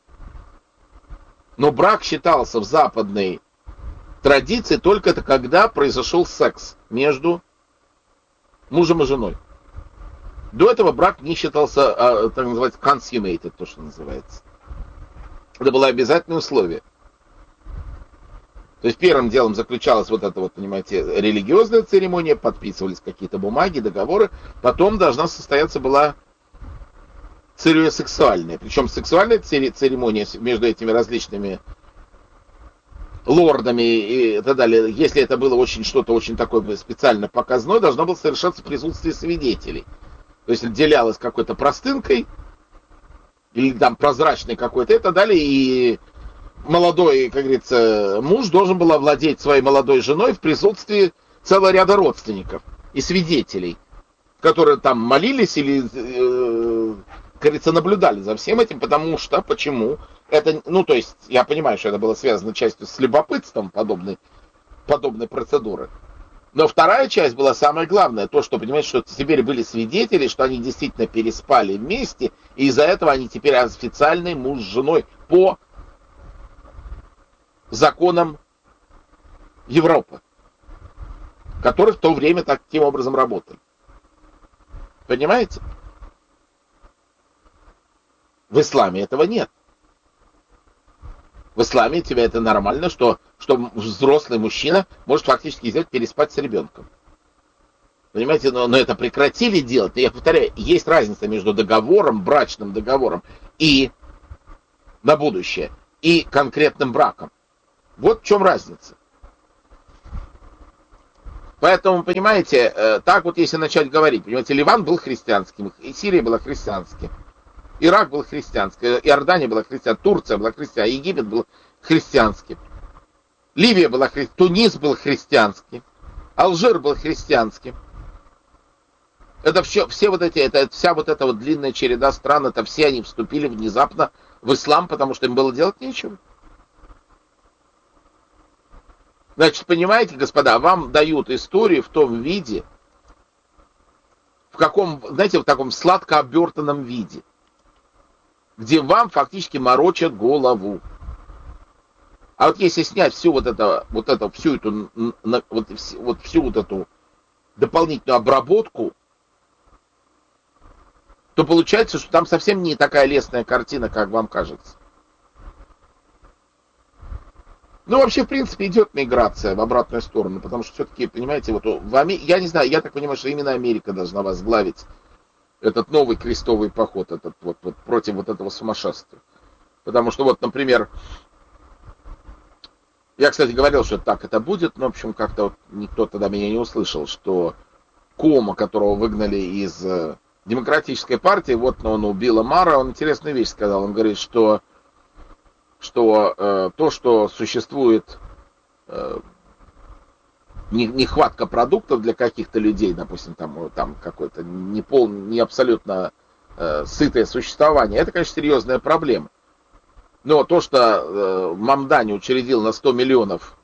Но брак считался в западной традиции только это когда произошел секс между мужем и женой. До этого брак не считался, а, так называется, consummated, то, что называется. Это было обязательное условие. То есть первым делом заключалась вот эта вот, понимаете, религиозная церемония, подписывались какие-то бумаги, договоры, потом должна состояться была церемония сексуальная. Причем сексуальная церемония между этими различными лордами и так далее, если это было очень что-то очень такое специально показное, должно было совершаться в присутствии свидетелей. То есть отделялось какой-то простынкой, или там прозрачный какой-то, и так далее, и молодой, как говорится, муж должен был овладеть своей молодой женой в присутствии целого ряда родственников и свидетелей, которые там молились или, э, как говорится, наблюдали за всем этим, потому что, почему? Это, ну, то есть, я понимаю, что это было связано частью с любопытством подобной, подобной процедуры. Но вторая часть была самая главная, то, что, понимаете, что теперь были свидетели, что они действительно переспали вместе, и из-за этого они теперь официальный муж с женой по законам Европы, которые в то время таким образом работали. Понимаете? В исламе этого нет. В исламе тебе это нормально, что, что взрослый мужчина может фактически взять переспать с ребенком. Понимаете, но, но это прекратили делать. Я повторяю, есть разница между договором, брачным договором и на будущее, и конкретным браком. Вот в чем разница. Поэтому, понимаете, так вот если начать говорить, понимаете, Ливан был христианским, и Сирия была христианским. Ирак был христианский, Иордания была христианская, Турция была христианская, Египет был христианским, Ливия была христианская, Тунис был христианским, Алжир был христианским. Это все, все вот эти, это, вся вот эта вот длинная череда стран, это все они вступили внезапно в ислам, потому что им было делать нечего. Значит, понимаете, господа, вам дают историю в том виде, в каком, знаете, в таком сладко обертанном виде, где вам фактически морочат голову. А вот если снять всю вот это, вот это, всю эту, вот, вот всю вот эту дополнительную обработку, то получается, что там совсем не такая лестная картина, как вам кажется. Ну, вообще, в принципе, идет миграция в обратную сторону, потому что все-таки, понимаете, вот в Аме... я не знаю, я так понимаю, что именно Америка должна возглавить этот новый крестовый поход, этот вот, вот против вот этого сумасшествия. Потому что вот, например, я, кстати, говорил, что так это будет, но, в общем, как-то вот никто тогда меня не услышал, что Кома, которого выгнали из э, Демократической партии, вот он у Билла Мара, он интересную вещь сказал, он говорит, что что э, то, что существует э, нехватка продуктов для каких-то людей, допустим, там, там какое-то не, пол, не абсолютно э, сытое существование, это, конечно, серьезная проблема. Но то, что э, Мамдани учредил на сто миллионов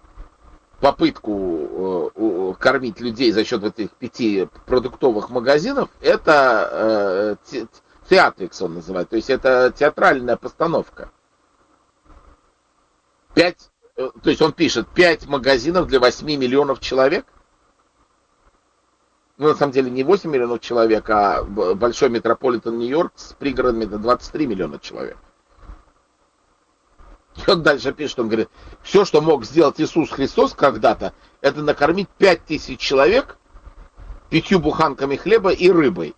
попытку э, кормить людей за счет этих пяти продуктовых магазинов, это э, театрикс он называет, то есть это театральная постановка. Пять, то есть он пишет, пять магазинов для восьми миллионов человек. Ну, на самом деле, не восемь миллионов человек, а большой метрополитен Нью-Йорк с пригородами до двадцать три миллиона человек. И он дальше пишет, он говорит, все, что мог сделать Иисус Христос когда-то, это накормить пять тысяч человек пятью буханками хлеба и рыбой.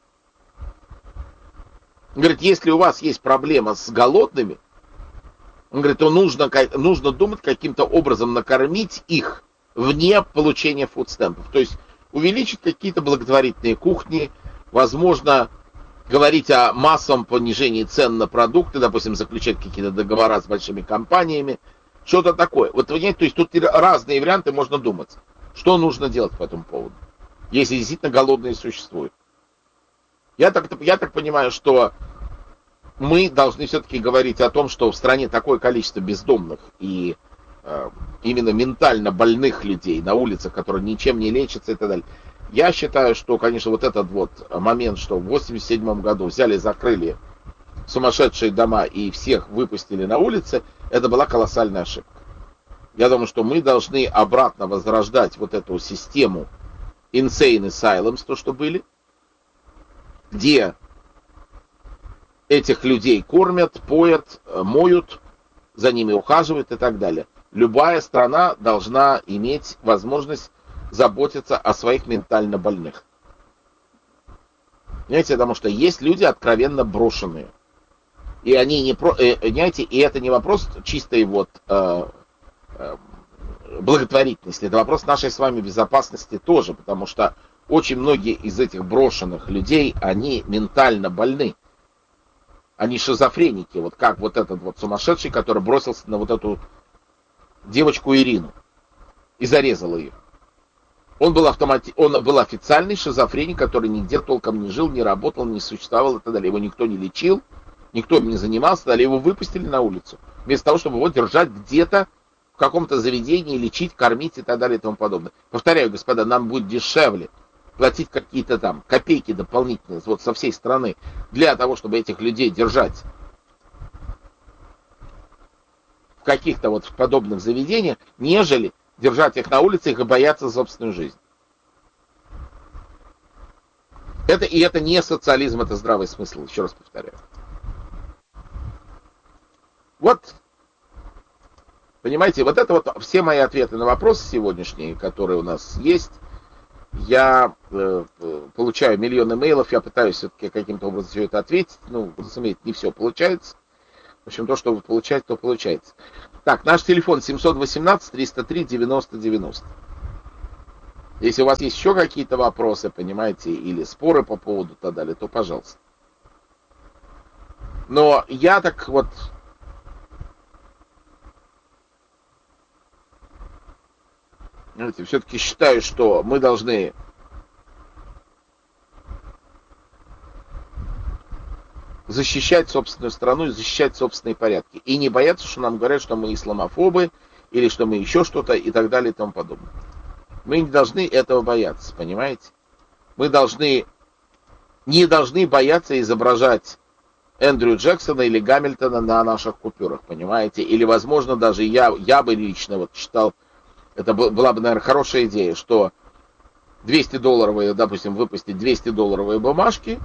Он говорит, если у вас есть проблема с голодными, он говорит, то нужно, нужно думать каким-то образом накормить их вне получения фудстемпов. То есть увеличить какие-то благотворительные кухни, возможно, говорить о массовом понижении цен на продукты, допустим, заключать какие-то договора с большими компаниями, что-то такое. Вот, понимаете, то есть тут разные варианты можно думать. Что нужно делать по этому поводу, если действительно голодные существуют. Я так, я так понимаю, что мы должны все-таки говорить о том, что в стране такое количество бездомных и э, именно ментально больных людей на улицах, которые ничем не лечатся и так далее. Я считаю, что, конечно, вот этот вот момент, что в восемьдесят седьмом году взяли, закрыли сумасшедшие дома и всех выпустили на улицы, это была колоссальная ошибка. Я думаю, что мы должны обратно возрождать вот эту систему insane asylums, то, что были, где этих людей кормят, поят, моют, за ними ухаживают и так далее. Любая страна должна иметь возможность заботиться о своих ментально больных. Понимаете, потому что есть люди откровенно брошенные. И они не про... Э, понимаете, и это не вопрос чистой вот э, э, благотворительности, это вопрос нашей с вами безопасности тоже, потому что очень многие из этих брошенных людей, они ментально больны. Они шизофреники, вот как вот этот вот сумасшедший, который бросился на вот эту девочку Ирину и зарезал ее. Он был, автомати... Он был официальный шизофреник, который нигде толком не жил, не работал, не существовал и так далее. Его никто не лечил, никто им не занимался, далее его выпустили на улицу. Вместо того, чтобы его держать где-то в каком-то заведении, лечить, кормить и так далее и тому подобное. Повторяю, господа, нам будет дешевле платить какие-то там копейки дополнительные вот со всей страны для того, чтобы этих людей держать в каких-то вот подобных заведениях, нежели держать их на улице и бояться за собственную жизнь. Это, и это не социализм, это здравый смысл, еще раз повторяю. Вот, понимаете, вот это вот все мои ответы на вопросы сегодняшние, которые у нас есть. Я э, получаю миллион имейлов, я пытаюсь все-таки каким-то образом все это ответить. Ну, разумеется, не все получается. В общем, то, что вы получаете, то получается. Так, наш телефон семь один восемь триста три девяносто девяносто. Если у вас есть еще какие-то вопросы, понимаете, или споры по поводу и так далее, то пожалуйста. Но я так вот... Знаете, все-таки считаю, что мы должны защищать собственную страну и защищать собственные порядки. И не бояться, что нам говорят, что мы исламофобы, или что мы еще что-то, и так далее, и тому подобное. Мы не должны этого бояться, понимаете? Мы должны, не должны бояться изображать Эндрю Джексона или Гамильтона на наших купюрах, понимаете? Или, возможно, даже я, я бы лично вот считал, это была бы, наверное, хорошая идея, что двести-долларовые, допустим, выпустить двести-долларовые бумажки,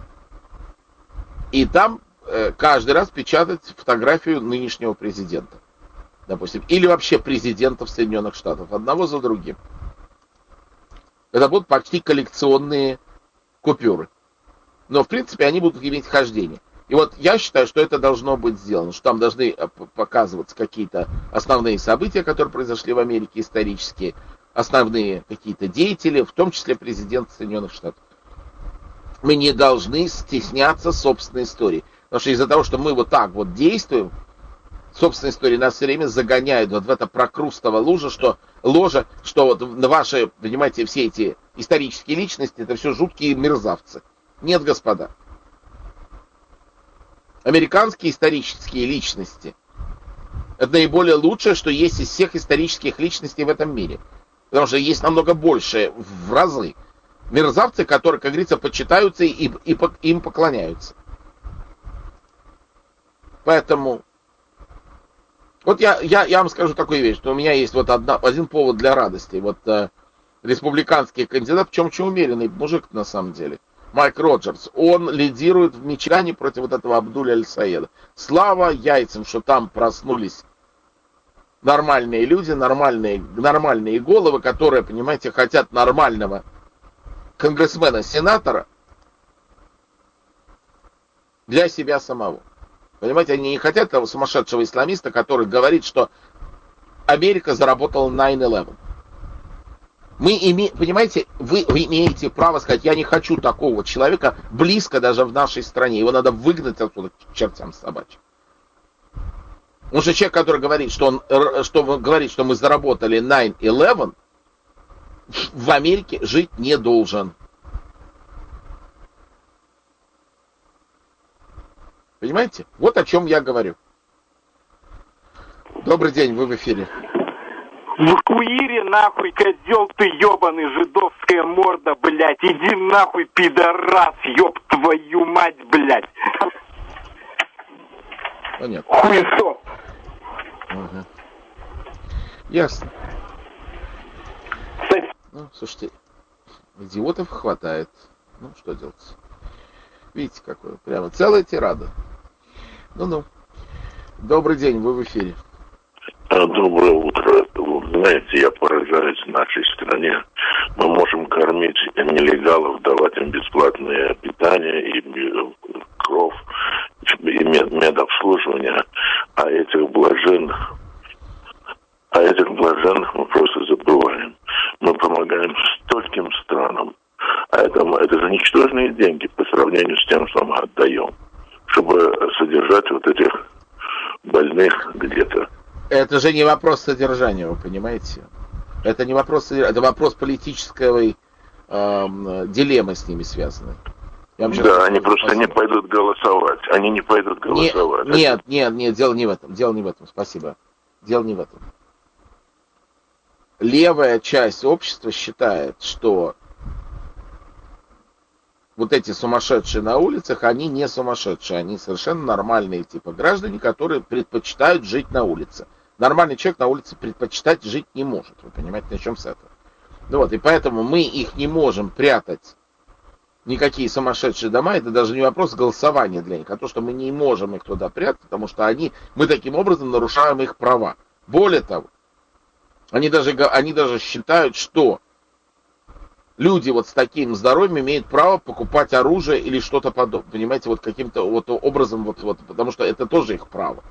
и там э, каждый раз печатать фотографию нынешнего президента. допустим, или вообще президентов Соединенных Штатов, одного за другим. Это будут почти коллекционные купюры. Но, в принципе, они будут иметь хождение. И вот я считаю, что это должно быть сделано, что там должны показываться какие-то основные события, которые произошли в Америке, исторические, основные какие-то деятели, в том числе президент Соединенных Штатов. Мы не должны стесняться собственной истории. Потому что из-за того, что мы вот так вот действуем, собственная история нас все время загоняет вот в это прокрустово лужа, что ложа, что вот ваши, понимаете, все эти исторические личности, это все жуткие мерзавцы. Нет, господа. Американские исторические личности — это наиболее лучшее, что есть из всех исторических личностей в этом мире. Потому что есть намного больше в разы мерзавцы, которые, как говорится, почитаются и, и, и им поклоняются. Поэтому вот я, я, я вам скажу такую вещь, что у меня есть вот одна, один повод для радости. Вот э, республиканский кандидат, причем очень умеренный мужик на самом деле, Майк Роджерс, он лидирует в Мичигане против вот этого Абдуля Аль-Саеда. Слава яйцам, что там проснулись нормальные люди, нормальные, нормальные головы, которые, понимаете, хотят нормального конгрессмена-сенатора для себя самого. Понимаете, они не хотят того сумасшедшего исламиста, который говорит, что Америка заработала найн элевен. Мы имеем, понимаете, вы, вы имеете право сказать, я не хочу такого человека близко даже в нашей стране. Его надо выгнать оттуда к чертям собачьим. Потому что человек, который говорит, что он что говорит, что мы заработали найн элевен, в Америке жить не должен. Понимаете? Вот о чем я говорю. Добрый день, вы в эфире. В Куире, нахуй, козел ты ебаный, жидовская морда, блядь. Иди нахуй, пидорас, ёб твою мать, блядь. Понятно. Хуесос. Ага. Ясно. Ну, слушайте, идиотов хватает. Ну, что делать? Видите, какое? Прямо целая тирада. Ну-ну. Добрый день, вы в эфире. Доброе утро. Вы знаете, я поражаюсь нашей стране. Мы можем кормить нелегалов, давать им бесплатное питание и кров, и медобслуживание, а этих блаженных, а этих блаженных мы просто забываем. Мы помогаем стольким странам, а это, это же ничтожные деньги по сравнению с тем, что мы отдаем, чтобы содержать вот этих больных где-то. Это же не вопрос содержания, вы понимаете? Это не вопрос содержания, это вопрос политической э, дилеммы с ними связаны. Да, они просто спасибо. не пойдут голосовать. Они не пойдут голосовать. Не, нет, нет, нет, дело не в этом. Дело не в этом, спасибо. Дело не в этом. Левая часть общества считает, что вот эти сумасшедшие на улицах, они не сумасшедшие, они совершенно нормальные типа граждане, которые предпочитают жить на улице. Нормальный человек на улице предпочитать жить не может. Вы понимаете, начнем с этого. Ну вот, и поэтому мы их не можем прятать. Никакие сумасшедшие дома, это даже не вопрос голосования для них, а то, что мы не можем их туда прятать, потому что они, мы таким образом нарушаем их права. Более того, они даже, они даже считают, что люди вот с таким здоровьем имеют право покупать оружие или что-то подобное. Понимаете, вот каким-то вот образом, вот, вот, потому что это тоже их право.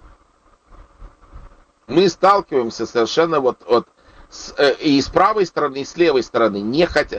Мы сталкиваемся совершенно вот, вот с, э, и с правой стороны, и с левой стороны, не хотя,